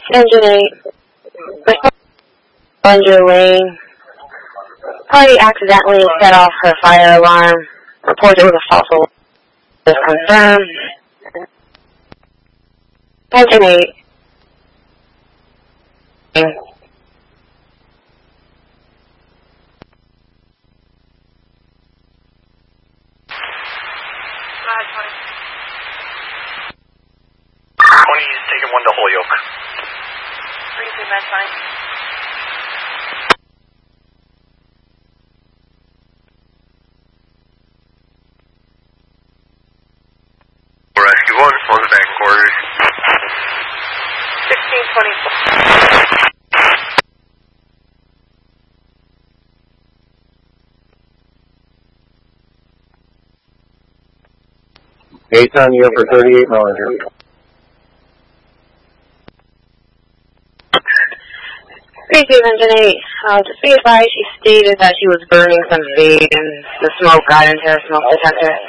Engine 8, on your lane. Party accidentally set off her fire alarm. Reported it was a false alarm. Confirmed. Engine 8. Taking 1 to Holyoke. 32, Rescue 1, on the back quarters. 1624. Aton, you for 38 Mellinger. Engine 8, just be advised she stated that she was burning some vape and the smoke got into her smoke detector.